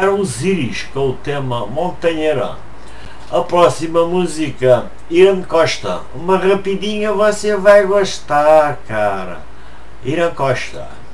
Carlos Iris com o tema Montanheirão. A próxima música, Irã Costa. Uma rapidinha, você vai gostar, cara. Irã Costa.